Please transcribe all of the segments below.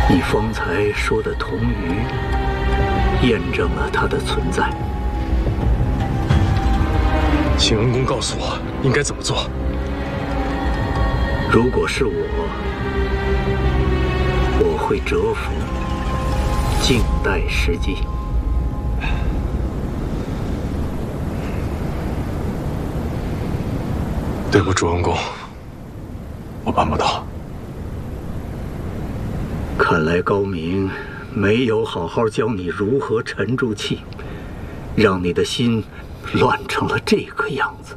你方才说的铜鱼，验证了它的存在。 请恩公告诉我应该怎么做。 如果是我会蛰伏，静待时机。 对不住，恩公，我办不到。 看来高明没有好好教你如何沉住气，让你的心乱成了这个样子。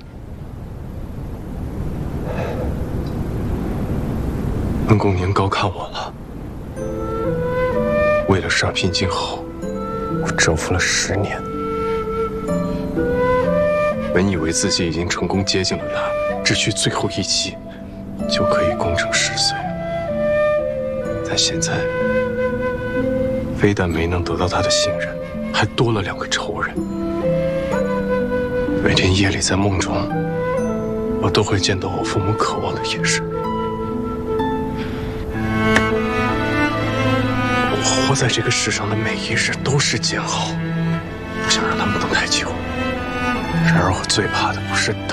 恩公您高看我了。为了杀平津侯，我蛰伏了10年。本以为自己已经成功接近了他，只需最后一击，就可以功成10岁。但现在，非但没能得到他的信任，还多了2个仇人。每天夜里在梦中，我都会见到我父母渴望的眼神。我活在这个世上的每一日都是煎熬，不想让他们等太久。然而我最怕的不是等，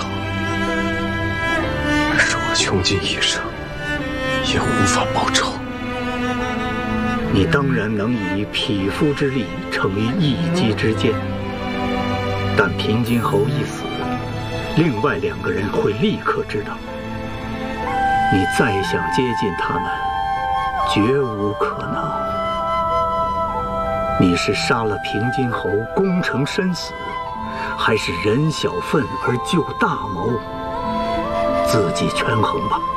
而是我穷尽一生也无法报仇。 你当然能以匹夫之力成于一击之间，但平津侯一死，另外2个人会立刻知道，你再想接近他们，绝无可能。你是杀了平津侯，功成身死，还是忍小愤而救大谋？自己权衡吧。